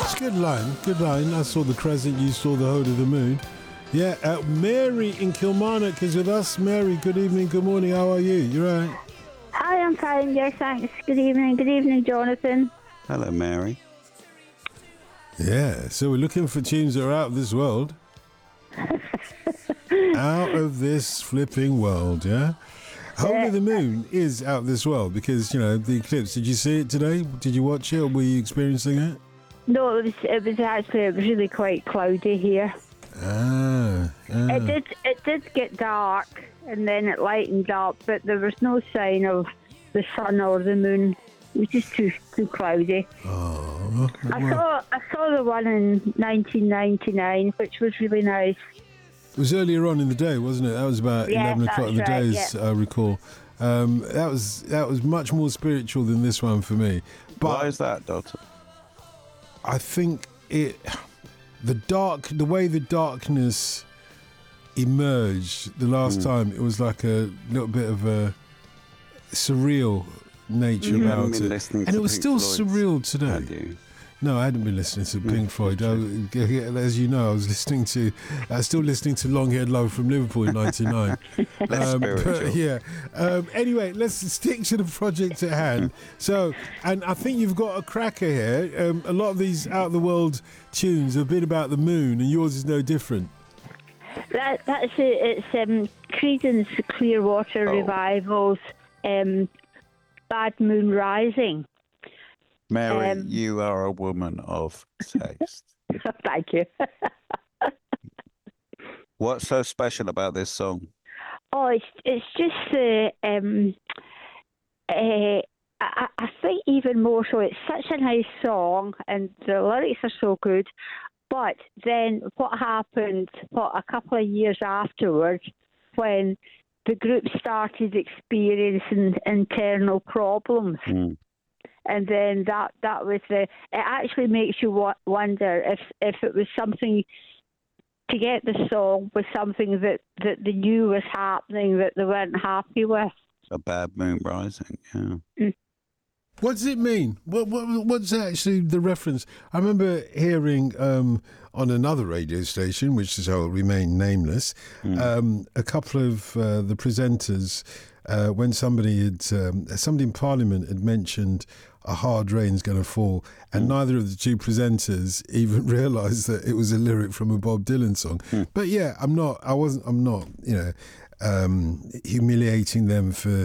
Good line, good line. I saw the crescent, you saw the whole of the moon. Yeah, Mary in Kilmarnock is with us. Mary, good evening, good morning, how are you? You right? Hi, I'm fine, yes, thanks. Good evening, Jonathan. Hello, Mary. Yeah, so we're looking for tunes that are out of this world. Out of this flipping world, yeah? Whole of the Moon is out of this world because, you know, the eclipse. Did you see it today? Did you watch it or were you experiencing it? No, it was really quite cloudy here. It did get dark and then it lightened up, but there was no sign of the sun or the moon. It was just too cloudy. Oh, I saw the one in 1999, which was really nice. It was earlier on in the day, wasn't it? That was about 11 o'clock in the day, I recall. That was much more spiritual than this one for me. But why is that, Doctor? I think the way the darkness emerged the last time, it was like a little bit of a surreal nature about it. And it was still surreal today. No, I hadn't been listening to Pink Floyd. As you know, I was still listening to Long Haired Love from Liverpool in '99. Anyway, let's stick to the project at hand. So, and I think you've got a cracker here. A lot of these out of the world tunes have been about the moon, and yours is no different. That's it. It's Creedence Clearwater Revival's Bad Moon Rising. Mary, you are a woman of taste. Thank you. What's so special about this song? Oh, it's just I think even more so. It's such a nice song, and the lyrics are so good. But then, what happened? A couple of years afterwards, when the group started experiencing internal problems. And then that was it actually makes you wonder if it was something to get the song was something that they knew was happening that they weren't happy with. A bad moon rising, yeah. What does it mean? What's actually the reference? I remember hearing on another radio station, which shall remain nameless, a couple of the presenters, when somebody in Parliament had mentioned a hard rain's going to fall, and neither of the two presenters even realised that it was a lyric from a Bob Dylan song. But yeah, I'm not, humiliating them for